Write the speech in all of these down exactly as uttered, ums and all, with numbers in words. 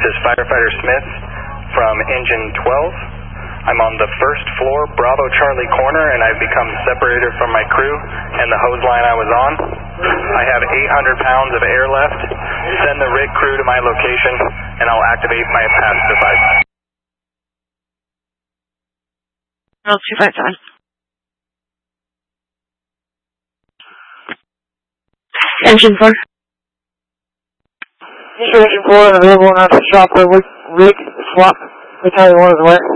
is Firefighter Smith from Engine twelve. I'm on the first floor, Bravo Charlie corner, and I've become separated from my crew and the hose line I was on. I have eight hundred pounds of air left. Send the rig crew to my location, and I'll activate my pass device. two five seven. Engine four. Engine four and available on the shop for rig swap. We tell you one is where.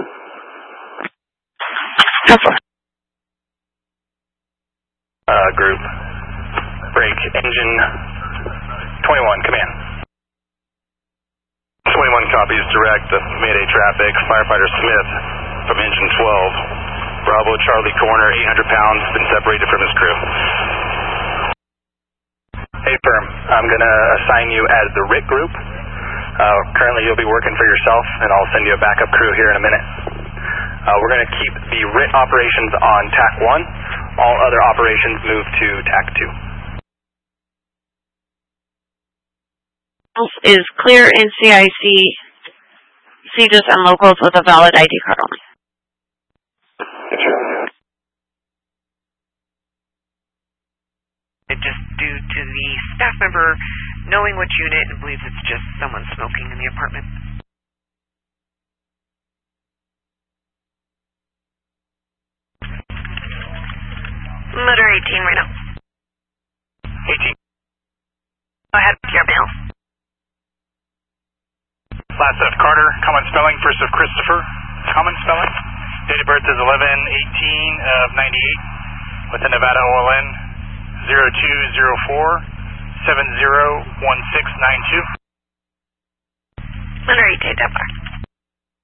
Uh, group. Break. Engine twenty-one, command. twenty-one copies direct. Mayday traffic. Firefighter Smith from Engine twelve. Bravo Charlie corner, eight hundred pounds, been separated from his crew. Hey firm, I'm going to assign you as the R I T group. Uh, currently you'll be working for yourself, and I'll send you a backup crew here in a minute. Uh, we're going to keep the R I T operations on T A C one. All other operations move to T A C two. Is clear in C I C, CJIS and locals with a valid I D card only. Just due to the staff member knowing which unit and believes it's just someone smoking in the apartment. Motor eighteen right now. eighteen. Go ahead with your mail. Last of Carter, common spelling. First of Christopher, common spelling. Date of birth is eleven eighteen of ninety-eight with the Nevada O L N zero two zero four seven zero one six nine two. Motor eighteen, Denver.